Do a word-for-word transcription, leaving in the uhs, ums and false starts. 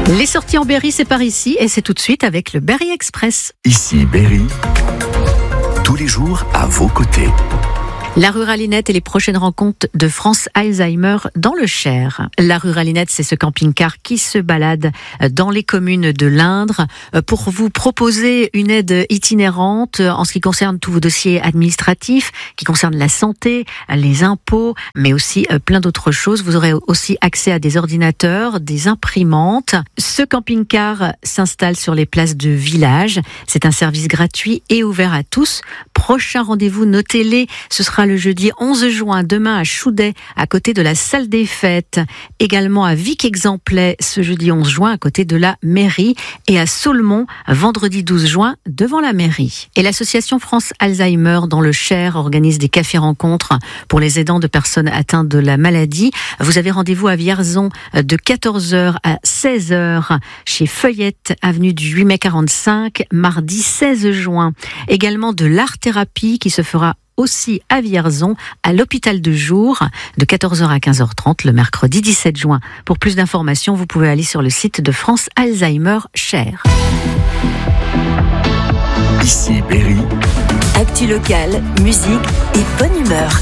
Les sorties en Berry, c'est par ici et c'est tout de suite avec le Berry Express. Ici Berry, tous les jours à vos côtés. La Ruralinette et les prochaines rencontres de France Alzheimer dans le Cher. La Ruralinette, c'est ce camping-car qui se balade dans les communes de l'Indre pour vous proposer une aide itinérante en ce qui concerne tous vos dossiers administratifs, qui concernent la santé, les impôts, mais aussi plein d'autres choses. Vous aurez aussi accès à des ordinateurs, des imprimantes. Ce camping-car s'installe sur les places de village. C'est un service gratuit et ouvert à tous. Prochain rendez-vous, notez-les, ce sera le jeudi onze juin, demain à Choudet, à côté de la salle des fêtes. Également à Vic-Exemplet, ce jeudi onze juin, à côté de la mairie. Et à Saulmont, vendredi douze juin, devant la mairie. Et l'association France Alzheimer dans le Cher organise des cafés-rencontres pour les aidants de personnes atteintes de la maladie. Vous avez rendez-vous à Vierzon de quatorze heures à seize heures chez Feuillette, avenue du huit mai quarante-cinq, mardi seize juin. Également de l'art-thérapie qui se fera aussi à Vierzon, à l'hôpital de jour, de quatorze heures à quinze heures trente, le mercredi dix-sept juin. Pour plus d'informations, vous pouvez aller sur le site de France Alzheimer Cher. Ici Berry. Actu locale, musique et bonne humeur.